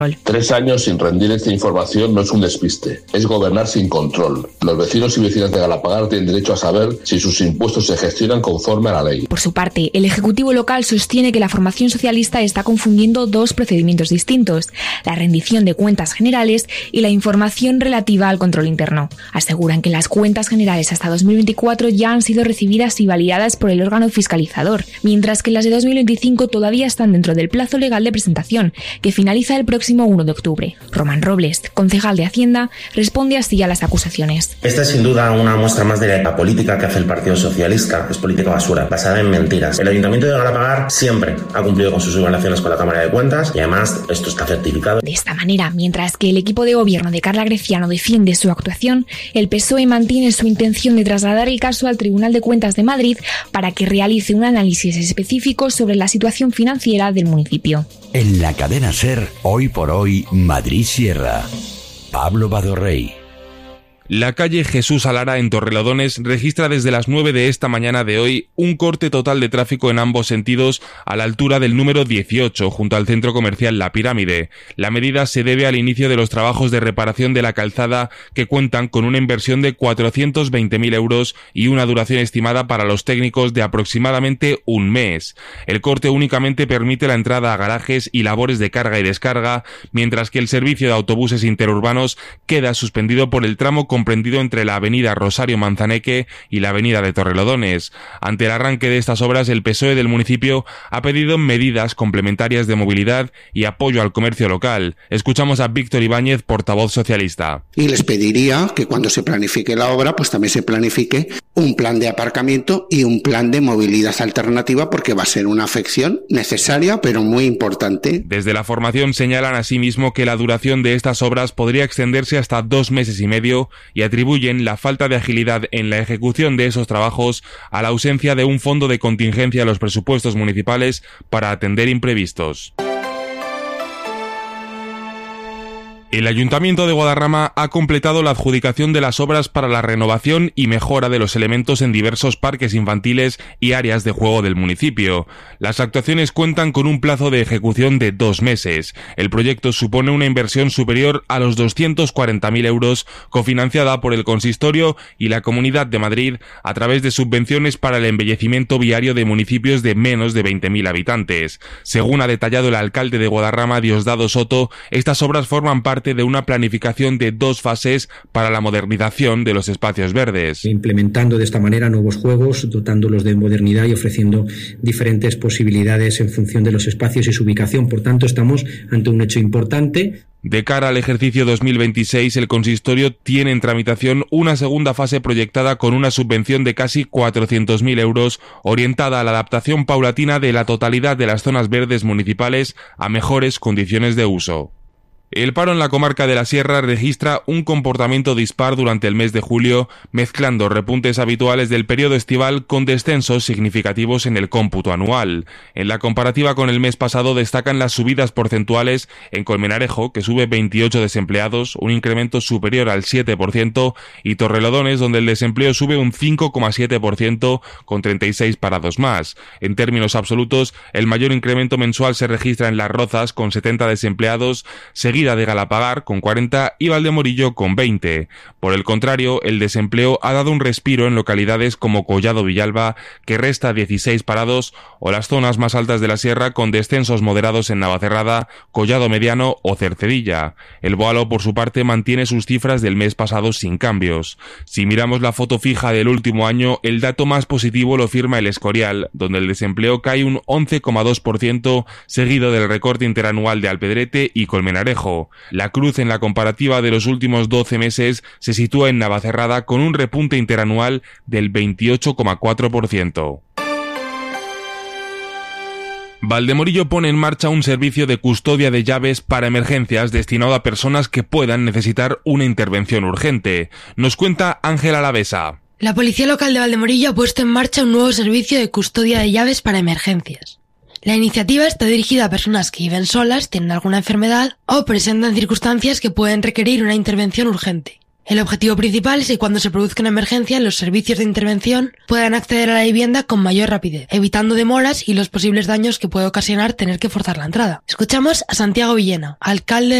3 años sin rendir esta información no es un despiste, es gobernar sin control. Los vecinos y vecinas de Galapagar tienen derecho a saber si sus impuestos se gestionan conforme a la ley. Por su parte, el Ejecutivo local sostiene que la formación socialista está confundiendo dos procedimientos distintos, la rendición de cuentas generales y la información relativa al control interno. Aseguran que las cuentas generales hasta 2024 ya han sido recibidas y validadas por el órgano fiscalizador, mientras que las de 2025 todavía están dentro del plazo legal de presentación, que finaliza el próximo 1 de octubre. Román Robles, concejal de Hacienda, responde así a las acusaciones. Esta es sin duda una muestra más de la política que hace el Partido Socialista, que es política basura, basada en mentiras. El Ayuntamiento de Galapagar siempre ha cumplido con sus obligaciones con la Cámara de Cuentas y además esto está certificado. De esta manera, mientras que el equipo de gobierno de Carla Greciano defiende su actuación, el PSOE mantiene su intención de trasladar el caso al Tribunal de Cuentas de Madrid para que realice un análisis específico sobre la situación financiera del municipio. En la cadena SER, hoy por hoy, Madrid Sierra. Pablo Badorrey. La calle Jesús Alara en Torrelodones registra desde las 9 de esta mañana de hoy un corte total de tráfico en ambos sentidos a la altura del número 18 junto al centro comercial La Pirámide. La medida se debe al inicio de los trabajos de reparación de la calzada que cuentan con una inversión de 420.000 euros y una duración estimada para los técnicos de aproximadamente un mes. El corte únicamente permite la entrada a garajes y labores de carga y descarga, mientras que el servicio de autobuses interurbanos queda suspendido por el tramo comprendido entre la avenida Rosario Manzaneque y la avenida de Torrelodones. Ante el arranque de estas obras, el PSOE del municipio ha pedido medidas complementarias de movilidad y apoyo al comercio local. Escuchamos a Víctor Ibáñez, portavoz socialista. Y les pediría que cuando se planifique la obra, pues también se planifique un plan de aparcamiento y un plan de movilidad alternativa, porque va a ser una afección necesaria, pero muy importante. Desde la formación señalan asimismo que la duración de estas obras podría extenderse hasta 2 meses y medio y atribuyen la falta de agilidad en la ejecución de esos trabajos a la ausencia de un fondo de contingencia en los presupuestos municipales para atender imprevistos. El Ayuntamiento de Guadarrama ha completado la adjudicación de las obras para la renovación y mejora de los elementos en diversos parques infantiles y áreas de juego del municipio. Las actuaciones cuentan con un plazo de ejecución de 2 meses. El proyecto supone una inversión superior a los 240.000 euros, cofinanciada por el Consistorio y la Comunidad de Madrid a través de subvenciones para el embellecimiento viario de municipios de menos de 20.000 habitantes. Según ha detallado el alcalde de Guadarrama, Diosdado Soto, estas obras forman parte de una planificación de 2 fases para la modernización de los espacios verdes. Implementando de esta manera nuevos juegos, dotándolos de modernidad y ofreciendo diferentes posibilidades en función de los espacios y su ubicación. Por tanto, estamos ante un hecho importante. De cara al ejercicio 2026, el consistorio tiene en tramitación una segunda fase proyectada con una subvención de casi 400.000 euros, orientada a la adaptación paulatina de la totalidad de las zonas verdes municipales a mejores condiciones de uso. El paro en la comarca de la Sierra registra un comportamiento dispar durante el mes de julio, mezclando repuntes habituales del periodo estival con descensos significativos en el cómputo anual. En la comparativa con el mes pasado destacan las subidas porcentuales en Colmenarejo, que sube 28 desempleados, un incremento superior al 7%, y Torrelodones, donde el desempleo sube un 5,7% con 36 parados más. En términos absolutos, el mayor incremento mensual se registra en Las Rozas, con 70 desempleados, seguida de Galapagar con 40 y Valdemorillo con 20. Por el contrario, el desempleo ha dado un respiro en localidades como Collado Villalba, que resta 16 parados, o las zonas más altas de la sierra con descensos moderados en Navacerrada, Collado Mediano o Cercedilla. El Boalo, por su parte, mantiene sus cifras del mes pasado sin cambios. Si miramos la foto fija del último año, el dato más positivo lo firma el Escorial, donde el desempleo cae un 11,2%, seguido del recorte interanual de Alpedrete y Colmenarejo. La cruz en la comparativa de los últimos 12 meses se sitúa en Navacerrada con un repunte interanual del 28,4%. Valdemorillo pone en marcha un servicio de custodia de llaves para emergencias destinado a personas que puedan necesitar una intervención urgente. Nos cuenta Ángela Alavesa. La Policía Local de Valdemorillo ha puesto en marcha un nuevo servicio de custodia de llaves para emergencias. La iniciativa está dirigida a personas que viven solas, tienen alguna enfermedad o presentan circunstancias que pueden requerir una intervención urgente. El objetivo principal es que cuando se produzca una emergencia, los servicios de intervención puedan acceder a la vivienda con mayor rapidez, evitando demoras y los posibles daños que puede ocasionar tener que forzar la entrada. Escuchamos a Santiago Villena, alcalde